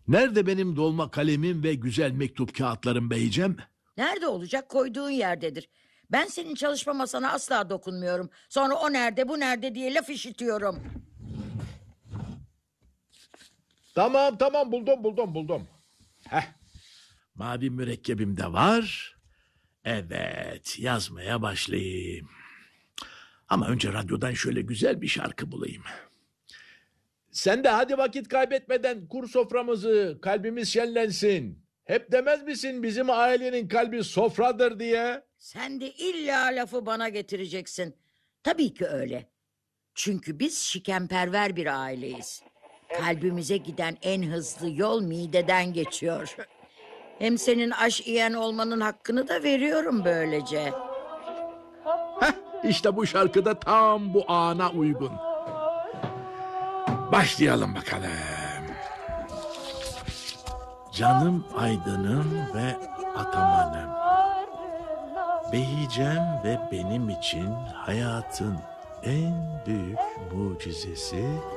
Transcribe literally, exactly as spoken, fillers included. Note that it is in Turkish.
Nerede benim dolma kalemim ve güzel mektup kağıtlarım beyciğim? Nerede olacak? Koyduğun yerdedir. Ben senin çalışma masana asla dokunmuyorum. Sonra o nerede bu nerede diye laf işitiyorum. Tamam tamam buldum buldum buldum. Heh. Mavi mürekkebim de var. Evet, yazmaya başlayayım. Ama önce radyodan şöyle güzel bir şarkı bulayım. Sen de hadi vakit kaybetmeden kur soframızı, kalbimiz şenlensin. Hep demez misin bizim ailenin kalbi sofradır diye? Sen de illa lafı bana getireceksin. Tabii ki öyle. Çünkü biz şikenperver bir aileyiz. Kalbimize giden en hızlı yol mideden geçiyor. Hem senin aş yiyen olmanın hakkını da veriyorum böylece. Heh, işte bu şarkıda tam bu ana uygun. Başlayalım bakalım. Canım Aydın'ım ve Ataman'ım. Behicem ve benim için hayatın en büyük mucizesi